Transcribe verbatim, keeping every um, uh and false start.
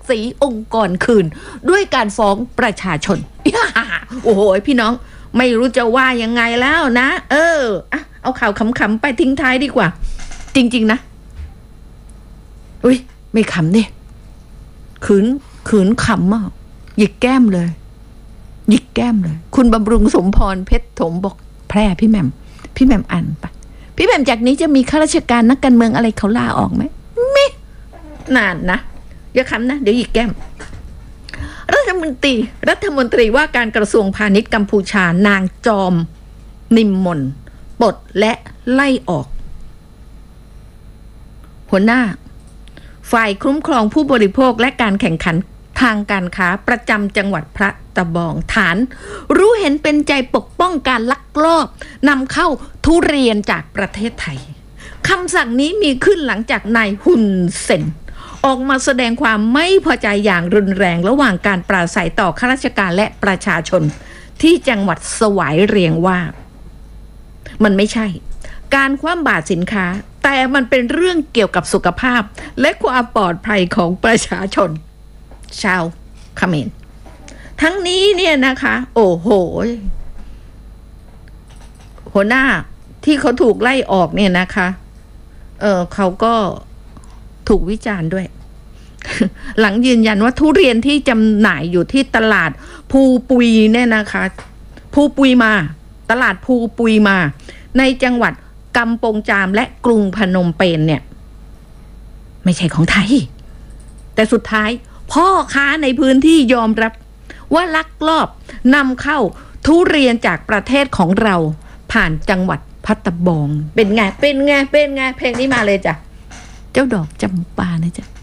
ษีองค์กรคืนด้วยการฟ้องประชาชน โอ้โหพี่น้องไม่รู้จะว่ายังไงแล้วนะเอออะเอาข่าวขำๆไปทิ้งท้ายดีกว่าจริงๆนะอุ้ยไม่ขำเนี่ยขืนขืนขำอ่ะหยิกแก้มเลยหยิกแก้มเลยคุณบำรุงสมพรเพชรถมบอกแพร่พี่แหม่มพี่แหม่มอ่านไปพี่แหม่มจากนี้จะมีข้าราชการนักการเมืองอะไรเขาลาออกไหมไม่นานนะอย่าขำนะเดี๋ยวหยิกแก้มรัฐมนตรีรัฐมนตรีว่าการกระทรวงพาณิชย์กัมพูชานางจอมนิมมนปลดและไล่ออกหัวหน้าฝ่ายคุ้มครองผู้บริโภคและการแข่งขันทางการค้าประจำจังหวัดพระตะบองฐานรู้เห็นเป็นใจปกป้องการลักลอบนำเข้าทุเรียนจากประเทศไทยคำสั่งนี้มีขึ้นหลังจากนายฮุนเซนออกมาแสดงความไม่พอใจอย่างรุนแรงระหว่างการปราศัยต่อข้าราชการและประชาชนที่จังหวัดสวายเรียงว่ามันไม่ใช่การคว่ำบาตรสินค้าแต่มันเป็นเรื่องเกี่ยวกับสุขภาพและความปลอดภัยของประชาชนชาวเขมรทั้งนี้เนี่ยนะคะโอ้โหหัวหน้าที่เขาถูกไล่ออกเนี่ยนะคะเออเขาก็ถูกวิจารณ์ด้วย หลังยืนยันว่าทุเรียนที่จำหน่ายอยู่ที่ตลาดภูปุยเนี่ยนะคะภูปุยมาตลาดภูปุยมาในจังหวัดกำปงจามและกรุงพนมเปญเนี่ยไม่ใช่ของไทยแต่สุดท้ายพ่อค้าในพื้นที่ยอมรับว่าลักลอบนำเข้าทุเรียนจากประเทศของเราผ่านจังหวัดพัตตะบองเป็นไงเป็นไงเป็นไงเพลงนี้มาเลยจ้ะเจ้าดอกจำปานะจ๊ะ